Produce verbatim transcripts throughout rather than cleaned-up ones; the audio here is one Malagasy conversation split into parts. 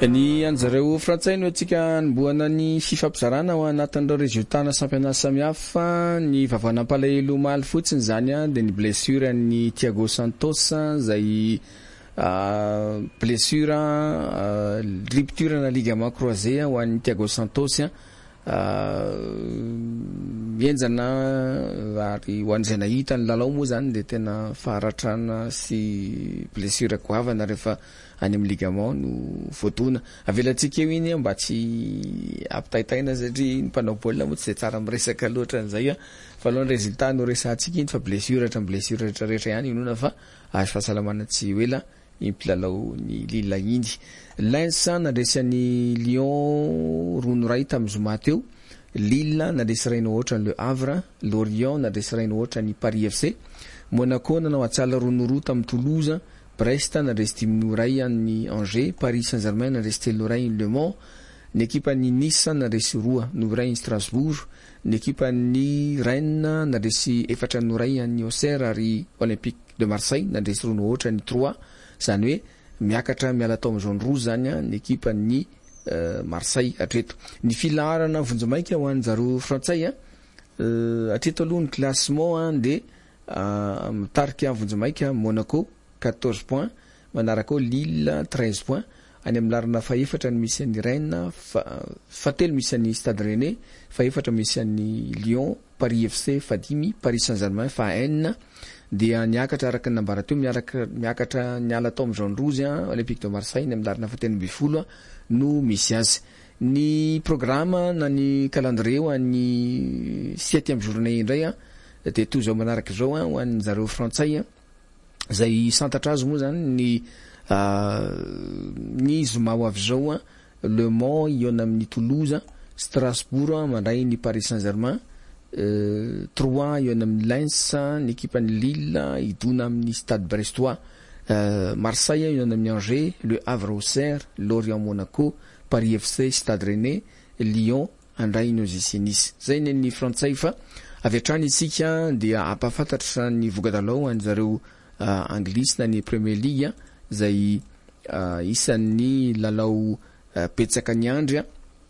Ny anjareo frantsay no atsika nimboana ny fifampizarana ao anatin'ireo résultats championnat samihafa ny vavana palahelo maly fotsiny zany a de ny blessure ny Thiago Santos zay uh, blessure uh, rupture na ligament croisé ho an'ny Thiago Santos uh, mienjana ary ho an'izay nahita ny lalao moa zany de tena faharatrana sy blessure goavana rehefa any amin'ny ligament no fotona avelatsika eo iny mba tsy ampitaitaina satria ny mpanao baolina moa tsy de tsara miresaka loatra an'izay fa aloha ny résultat no resahantsika iny fa blessure hatra blessure rehetra rehetra ihany inona fa azo fahasalamana tsy ela impilalao ny Lille iny. Lens nadresan'ny Lyon rono ray tamin'ny zoma teo, Lille nadresy ray no ohatra Le Havre, Lorient nadresy ray no ohatra ny Paris F C, Monaco nanao atsala rono roa tamin'ny Toulouse, Brest nadresy dimy no ray an'ny Angers, Paris Saint-Germain nadresy telo ray ny Le Mans, ny ekipa ny Nice nadresy roa no ray ny Strasbourg, ny ekipa ny Rennes nadresy efatra no ray an'ny Auxerre ary Olympique de Marseille nadresy roa no ohatra ny trois, zany hoe miakatra miala tao amin'ny jaune rouge zany ny ekipa ny uh, Marseille atreto. Ny filaharana vonjamaika ho an'ny zareo frantsay uh, atreto aloha ny classement de uh, mitarika vonjamaika Monaco quatorze points, manaraka Lille treize points, any amin'ny larana faefatra ny misy an'ny Rennes, fa, fatelo misy an'ny Stade Rennais, faefatra misy an'ny Lyon, Paris F C fadimy, Paris Saint-Germain fa enina, dia niakatra araka ny nambara teo miaraka miakatra niala tao amin'ny jaune rouge Olympique de Marseille ny amin'ny larana fatelo amby folo no misy azy. Ny programme na ny calendrier ho an'ny septième journée indray de toy zao manaraka zao ho an'ny zareo frantsay zay santatra azy moa zany ny uh, ny zoma ho avy zao Le Mans iona amin'ny Toulouse, Strasbourg mandray ny Paris Saint-Germain, Uh, trois iona amin'ny Lens, ny ekipa ny Lille idona amin'ny Stade Brestois, uh, Marseille iona amin'ny Angers, Le Havre Auxerre, Lorient Monaco, Paris F C Stade Rennais, Lyon andray ny O G C Nice. Zay ny frantsay fa avy hatrany isika dia ampafantatra ny vogadalao any zareo uh, anglisy na ny Premier League zay uh, isan'ny lalao uh, petsaka ny andry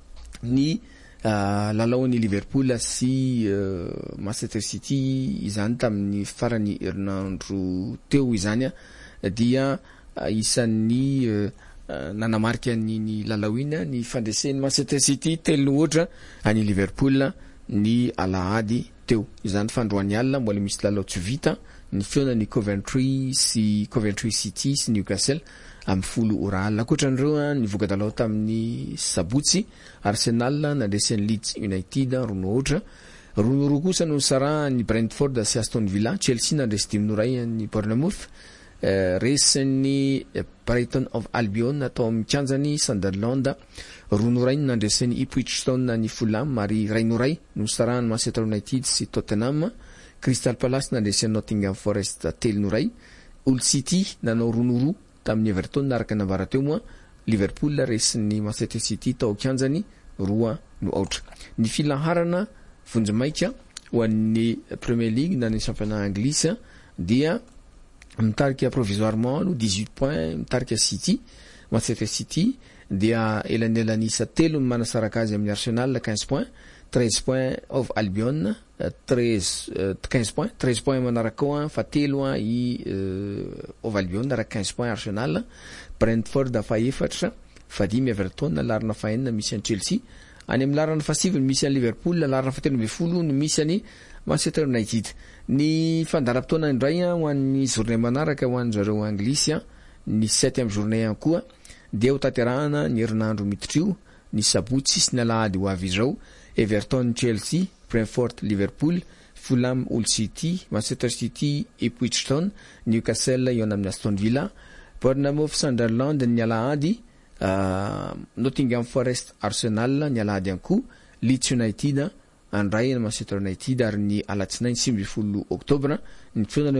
ny Uh, lalao ny Liverpool sy uh, Manchester City izany tamin'ny farany herinandro teo izany dia uh, isan'ny uh, uh, nanamarika ny, ny lalao iny ny fandresen'ny Manchester City telo ohatra any Liverpool ny alahady teo izany fandroany alina mbola misy lalao tsy vita ny fiona ny Coventry sy Coventry City sy Newcastle am folo ora alina. Ankoatran'ireo ny vogadalao tamin'ny sabotsy Arsenal nadresen'ny Leeds United rono ohatra, rono roa kosa no sara ny Brentford sy Aston Villa, Chelsea nadresy dimy no ray ny Bournemouth, uh, resen'ny Brighton of Albion atao amin'ny kianjany Sunderland, rono ray nadresen'ny Ipswich Town ny Fulham ary ray no ray no sara ny Manchester United sy Tottenham, Crystal Palace nadresen'ny Nottingham Forest telo no ray, Hull City nanao rono roa tamin'ny Everton naraka nambara teo moa, Liverpool resin'ny Manchester City tao kianjany roa no ohatra. Ny filaharana vonjamaika ho an'ny Premier League na ny championnat anglisy dia mitarika provisoirement no dix-huit points mitarika City, Manchester City dia elanelany isa telo no manasaraka azy amin'ny Arsenal quinze points, treize points of Albion, treize uh, quinze points, treize points manaraka ao fa telo i uh, of Albion araka quinze points Arsenal, Brentford fa efatra, fa dimy Everton, larana fa enina misy an Chelsea, any amin'ny larana fa sivy misy an Liverpool, larana fa telo amby folo no misy any Manchester United. Ny fandaram-potoana indray ho an'ny journée manaraka ho an'ny zareo anglisy ny septième journée koa dia ho tanterahana ny herinandro miditry ny sabotsy sy ny alahady ho avy izao, Everton Chelsea, Brentford Liverpool, Fulham Hull City, Manchester City Ipswich Town, Newcastle iona amin'ny Aston Villa, Bournemouth Sunderland ny alahady, uh, Nottingham Forest Arsenal ny alahady ankoa, Leeds United andray ny Manchester United ary ny alatsinainy sivy ambin'ny folo oktobra ny